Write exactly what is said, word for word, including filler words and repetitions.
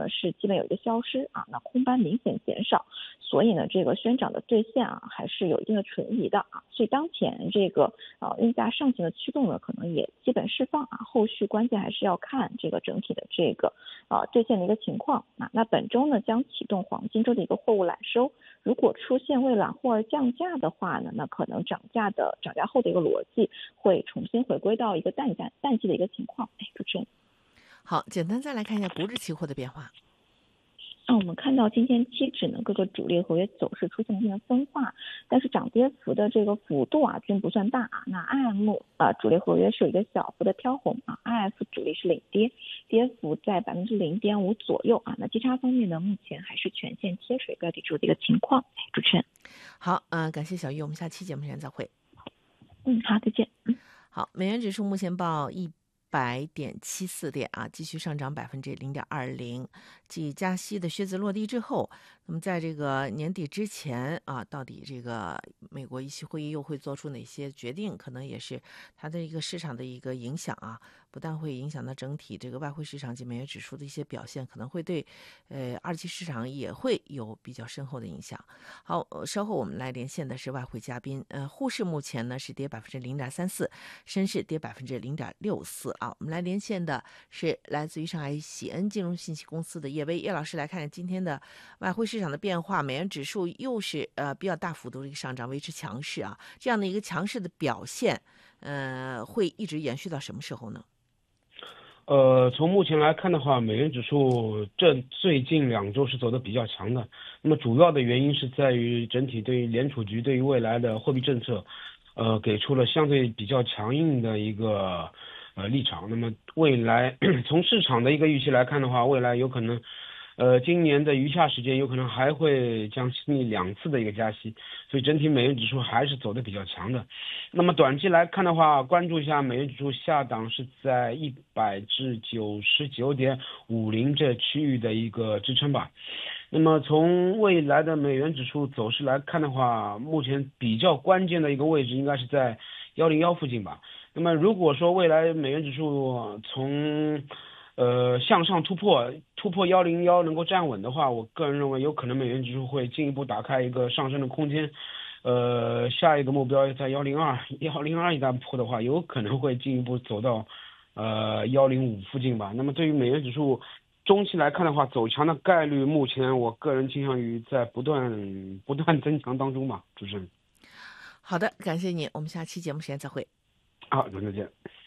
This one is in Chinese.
是基本有一个消失啊，那空单明显减少，所以呢这个宣涨的兑现啊还是有一定的存疑的啊，所以当前这个呃运价上行的驱动呢可能也基本释放啊，后续关键还是要看这个整体的这个呃兑现的一个情况啊。那本周呢将启动黄金周的一个货物揽收，如果出现为揽货而降价的话呢，那可能涨价的涨价后的一个逻辑会重新回归到一个淡价淡季的一个情况。哎，主持人。 好，简单再来看一下不是期货的变化。 那我们看到今天期指呢各个主力合约走势出现了一定的分化，但是涨跌幅的这个幅度啊均不算大啊。那 I M 啊主力合约是有一个小幅的飘红啊 ，I F 主力是领跌，跌幅在百分之零点五左右啊。那基差方面呢，目前还是全线贴水标的柱的一个情况。主持人。 好，呃，感谢小玉，我们下期节目时间再会。 嗯，好，再见。嗯， 好，美元指数目前报一百点七四点啊，继续上涨百分之零点二零。继加息的靴子落地之后，那么在这个年底之前啊，到底这个美国议息会议又会做出哪些决定？可能也是它的一个市场的一个影响啊，不但会影响到整体这个外汇市场及美元指数的一些表现，可能会对呃二级市场也会有比较深厚的影响。好，呃稍后我们来连线的是外汇嘉宾，呃，沪市目前呢是跌百分之零点三四，深市跌百分之零点六四啊。我们来连线的是来自于上海喜恩金融信息公司的叶威叶老师，来看看今天的外汇市场的变化，美元指数又是呃比较大幅度的一个上涨，维持强势啊，这样的一个强势的表现，呃，会一直延续到什么时候呢？ 呃，从目前来看的话，美元指数这最近两周是走得比较强的。那么主要的原因是在于整体对于联储局对于未来的货币政策，呃，给出了相对比较强硬的一个呃立场。那么未来从市场的一个预期来看的话，未来有可能。呃，今年的余下时间有可能还会将经历两次的一个加息，所以整体美元指数还是走得比较强的。那么短期来看的话，关注一下美元指数下档是在一百至九十九点五零这区域的一个支撑吧。那么从未来的美元指数走势来看的话，目前比较关键的一个位置应该是在幺零幺附近吧。那么如果说未来美元指数从呃，向上突破突破幺零幺能够站稳的话，我个人认为有可能美元指数会进一步打开一个上升的空间。呃，下一个目标在幺零二幺零二一旦破的话，有可能会进一步走到呃幺零五附近吧。那么对于美元指数中期来看的话，走强的概率目前我个人倾向于在不断不断增强当中吧。主持人。 好的，感谢你，我们下期节目时间再会。 好，再见。